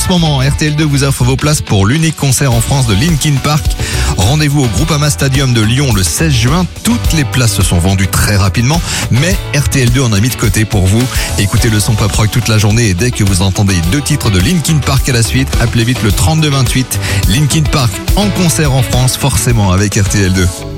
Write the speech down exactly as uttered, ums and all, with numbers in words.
moment, R T L deux vous offre vos places pour l'unique concert en France de Linkin Park. Rendez-vous au Groupama Stadium de Lyon le seize juin. Toutes les places se sont vendues très rapidement, mais R T L deux en a mis de côté pour vous. Écoutez le son pop rock toute la journée et dès que vous entendez deux titres de Linkin Park à la suite, appelez vite le trente-deux vingt-huit. Linkin Park en concert en France, forcément avec R T L deux.